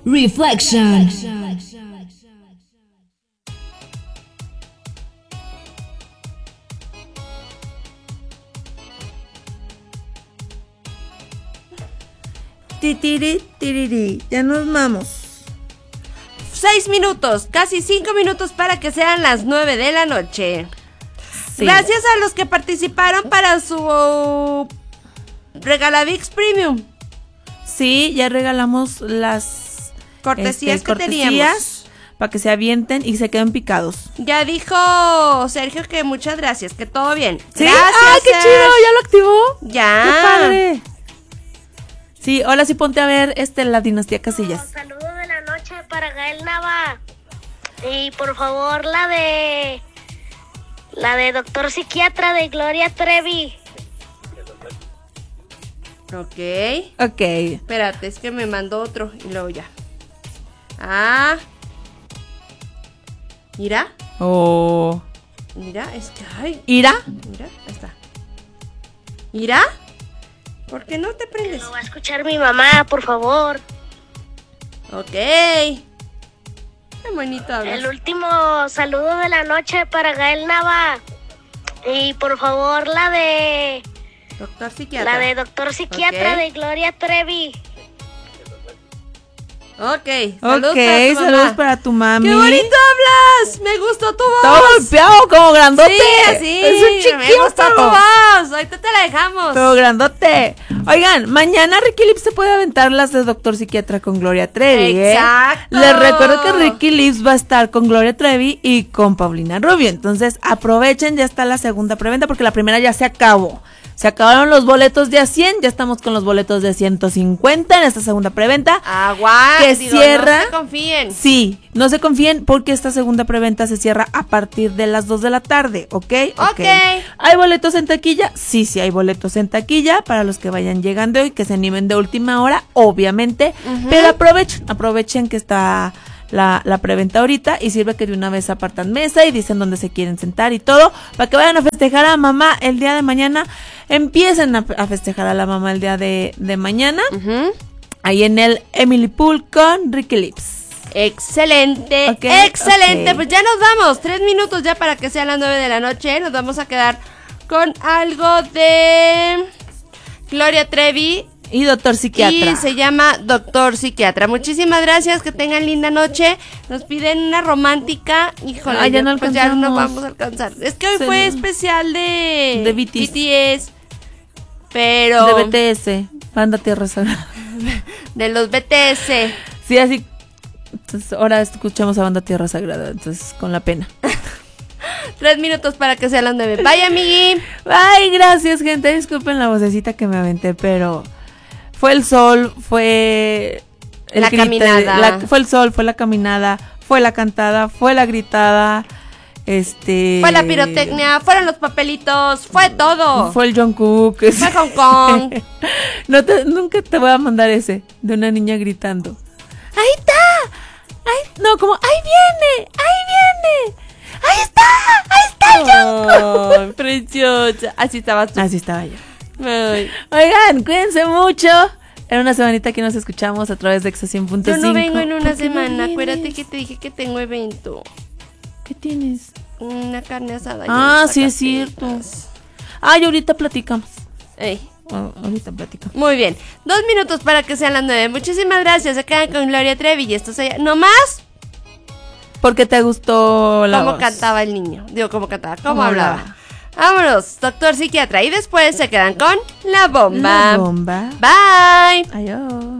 Reflection. Tiriri, ya nos vamos. 6 minutos, casi 5 minutos para que sean las 9 de la noche. Sí. Gracias a los que participaron para su Regalavix Premium. Sí, ya regalamos las cortesías que teníamos para que se avienten y se queden picados. Ya dijo Sergio que muchas gracias, que todo bien. ¿Sí? Gracias. ¡Ah, qué chido! ¿Ya lo activó? Ya. ¡Qué padre! Sí, hola, sí, ponte a ver la dinastía Casillas. Saludos de la noche para Gael Nava. Y por favor la de Doctor Psiquiatra de Gloria Trevi. Ok. Espérate, es que me mandó otro y luego ya. Mira. Oh. Mira, es que ay. ¿Ira? Mira, ahí está. ¿Mira? ¿Por qué no te prendes? Lo va a escuchar mi mamá, por favor. Ok. Qué bonito hablas. El último saludo de la noche para Gael Nava. Y por favor la de Doctor Psiquiatra. La de Doctor Psiquiatra de Gloria Trevi. Ok, saludos para tu mami. ¡Qué bonito hablas! Me gustó tu voz. Todo golpeado, como grandote. Sí, así. Es un chiquito. Me gustó tu voz. Ahorita te la dejamos. Todo grandote. Oigan, mañana Ricky Lips se puede aventar las de Doctor Psiquiatra con Gloria Trevi. Exacto. Les recuerdo que Ricky Lips va a estar con Gloria Trevi y con Paulina Rubio. Entonces aprovechen, ya está la segunda preventa porque la primera ya se acabó. Se acabaron los boletos de a 100, ya estamos con los boletos de 150 en esta segunda preventa. Que cierra. No se confíen. Sí, no se confíen porque esta segunda preventa se cierra a partir de las 2 de la tarde, ¿ok? ¿Hay boletos en taquilla? Sí, hay boletos en taquilla para los que vayan llegando y que se animen de última hora, obviamente. Pero aprovechen que está la preventa ahorita y sirve que de una vez apartan mesa y dicen dónde se quieren sentar y todo para que vayan a festejar a mamá el día de mañana. Empiecen a festejar a la mamá el día de mañana ahí en el Emily Pool con Ricky Lips. Excelente, excelente. Pues ya nos vamos, 3 minutos ya para que sean las 9 de la noche. Nos vamos a quedar con algo de Gloria Trevi y Doctor Psiquiatra. Y se llama Doctor Psiquiatra. Muchísimas gracias, que tengan linda noche. Nos piden una romántica. Híjole, ya no pues ya no vamos a alcanzar. Es que hoy fue especial de BTS. Pero de BTS, Banda Tierra Sagrada. De los BTS. Sí, así. Entonces, ahora escuchamos a Banda Tierra Sagrada, entonces con la pena. 3 minutos para que sean las 9. Bye, amigui. Bye, gracias, gente. Disculpen la vocecita que me aventé, pero fue el sol, fue la caminada. Fue el sol, fue la caminada, fue la cantada, fue la gritada. Fue la pirotecnia, fueron los papelitos, fue todo. Fue el Jungkook. Fue Hong Kong. Nunca te voy a mandar ese de una niña gritando. ¡Ahí está! No, como ¡ahí viene! ¡Ahí está el Jungkook! Preciosa. Así estabas tú. Así estaba yo. Oigan, cuídense mucho. En una semanita que nos escuchamos a través de Exa 100.5. Yo no vengo en una semana. Acuérdate que te dije que tengo evento. ¿Qué tienes? Una carne asada. Sí, es cierto. Y ahorita platicamos. Ahorita platicamos. Muy bien. 2 minutos para que sean las 9. Muchísimas gracias. Se quedan con Gloria Trevi y esto se... ¿No más? Porque te gustó la voz. Cómo cantaba el niño. Digo, cómo cantaba. Cómo hablaba. Vámonos, Doctor Psiquiatra. Y después se quedan con La Bomba. La Bomba. Bye. Adiós.